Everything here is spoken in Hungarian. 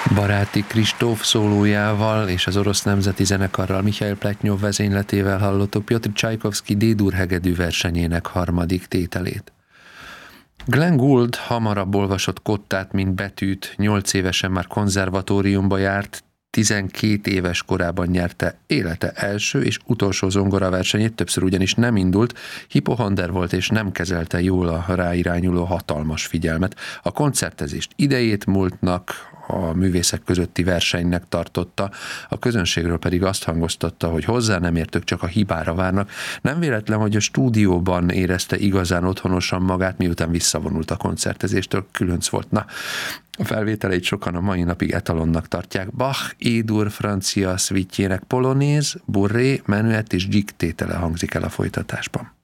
Baráti Kristóf szólójával és az Orosz Nemzeti Zenekarral Mihail Pletnyov vezényletével hallottuk Pjotr Csajkovszky D-dur hegedű versenyének harmadik tételét. Glenn Gould hamarabb olvasott kottát, mint betűt, 8 évesen már konzervatóriumba járt, 12 éves korában nyerte élete első és utolsó zongoraversenyét, többször ugyanis nem indult, hipohonder volt és nem kezelte jól a ráirányuló hatalmas figyelmet. A koncertezést idejét múltnak, a művészek közötti versenynek tartotta, a közönségről pedig azt hangoztatta, hogy hozzá nem értők, csak a hibára várnak. Nem véletlen, hogy a stúdióban érezte igazán otthonosan magát, miután visszavonult a koncertezéstől, különc volt. Na, a felvételeit sokan a mai napig etalonnak tartják. Bach E-dur francia szvítjének polonéz, burré, menuett és dzsik tétele hangzik el a folytatásban.